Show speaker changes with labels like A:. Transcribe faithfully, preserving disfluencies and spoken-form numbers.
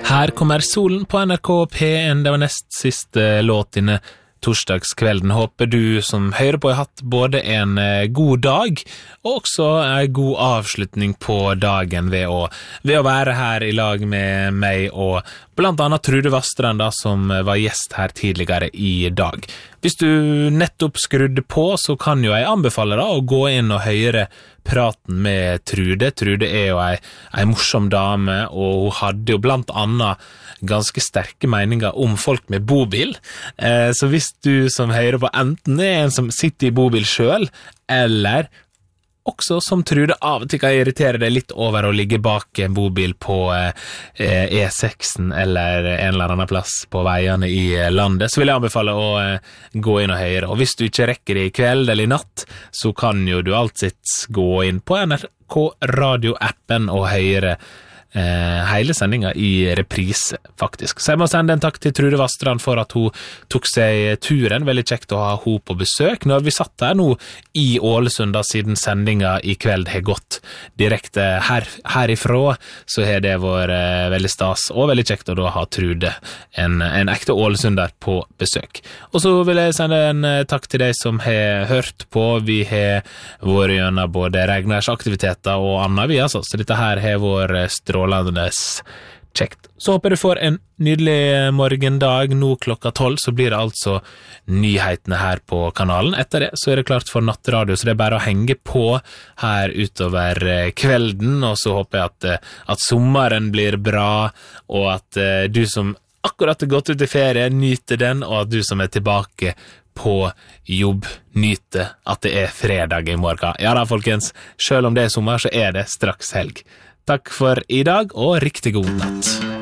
A: Her kommer solen på N R K P en, det var nest siste låt inne torsdagskvelden. Håper du som hører på har hatt både en god dag og også en god avslutning på dagen ved å, ved å være her i lag med meg og blant annet Trude Vastrand da, som var gjest her tidligere i dag. Hvis du nettopp skrudde på, så kan jo jeg anbefale da å gå inn og høre praten med Trude. Trude er jo ei, ei morsom dame, og hun hadde jo blant annet ganske sterke meninger om folk med bobil. Eh, så hvis du som hører på enten er en som sitter i bobil selv, eller også som Trude av og til kan irritere deg litt over å ligge bak en bobil på eh, E seks eller en eller annen plass på veiene i landet, så vil jeg anbefale å eh, gå inn og høre. Og hvis du ikke rekker det i kveld eller i natt, så kan jo du alltid gå inn på N R K Radio-appen og høre Eh, hele sendinga i reprise, faktisk. Så jeg må sende en takk til Trude Vastrand for at hun tok seg turen. Veldig kjekt å ha hun på besøk. Nå har vi satt her nå i Ålesund da, siden sendinga i kveld har gått direkte her, herifra, så har det vært eh, veldig stas og veldig kjekt å da ha Trude, en, en ekte Ålesunder, på besøk. Og så vil jeg sende en eh, takk til deg som har hørt på. Vi har vært gjennom både Regnværs aktiviteter og annet, vi altså, så dette her har vært strålende kjekt. Så håper du får en nydelig morgendag. Nå klokka tolv så blir det altså nyhetene her på kanalen. Etter det så er det klart for nattradio, så det er bare å henge på her utover kvelden, og så håper jeg at, at sommeren blir bra, og at du som akkurat har gått ut i ferie nyter den, og at du som er tilbake på jobb nyter at det er fredag i morgen. Ja da, folkens, selv om det er sommer så er det straks helg. Takk for i dag, og riktig god natt.